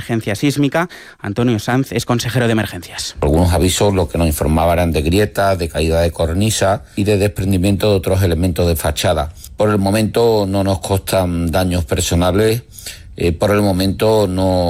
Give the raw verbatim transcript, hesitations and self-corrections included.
emergencia sísmica. Antonio Sanz es consejero de emergencias. Algunos avisos lo que nos informaban eran de grietas, de caída de cornisa y de desprendimiento de otros elementos de fachada. Por el momento no nos constan daños personales, eh, por el momento no